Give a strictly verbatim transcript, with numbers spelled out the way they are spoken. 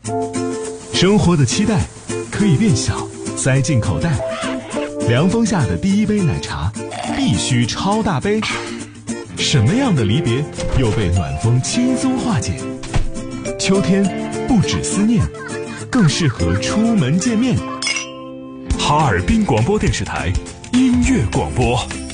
生活的期待可以变小，塞进口袋。凉风下的第一杯奶茶必须超大杯。什么样的离别又被暖风轻松化解？秋天不止思念，更适合出门见面。哈尔滨广播电视台音乐广播。